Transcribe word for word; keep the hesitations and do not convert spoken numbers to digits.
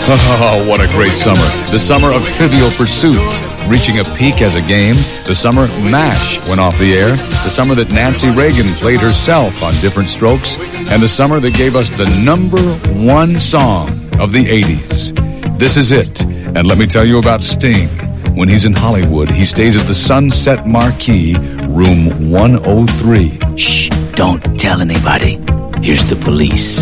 Oh, what a great summer. The summer of Trivial Pursuit, reaching a peak as a game. The summer MASH went off the air. The summer that Nancy Reagan played herself on Different Strokes. And the summer that gave us the number one song of the eighties. This is it. And let me tell you about Sting. When he's in Hollywood, he stays at the Sunset Marquis, room one oh three. Shh, don't tell anybody. Here's the police.